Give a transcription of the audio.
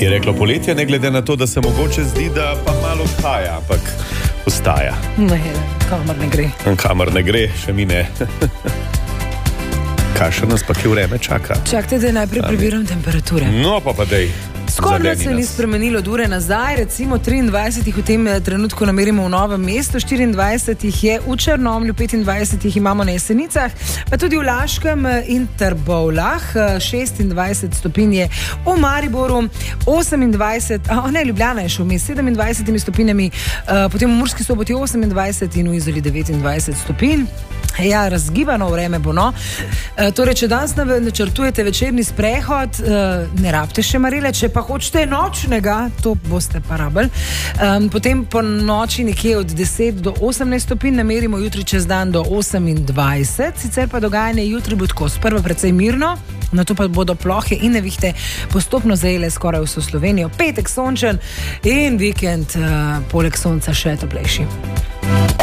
Je reklo poletje, ne glede na to, da se mogoče zdi, da pa malo kaja, ampak ostaja. Ne, kamor ne gre. Kamor ne gre, še mi ne. Kaj še nas pa ki vreme čaka? Čakajte, da najprej prebiram temperature. No, pa dej. Skoraj se ni spremenilo od ure nazaj, recimo 23 v tem trenutku namerimo v Novem mestu, 24 je v Črnomlju, 25 imamo na Jesenicah, pa tudi v Laškem in Trbovljah, 26 stopinj je v Mariboru, 28, Ljubljana je šel vmes, 27 stopinjami, potem v Murski Soboti 28 in v Izoli 29 stopinj. Ja, razgibano vreme bo, no. Torej, če danes načrtujete večerni sprehod, ne rabite še marele, če pa hočete nočnega, to boste pa rabili. Potem po noči nekje od 10 do 18 stopinj, namerimo jutri čez dan do 28, sicer pa dogajanje jutri bo tako, sprva precej mirno, nato pa bodo plohe in nevihte postopno zajele skoraj vso Slovenijo. Petek sončen in vikend poleg sonca še toplejši.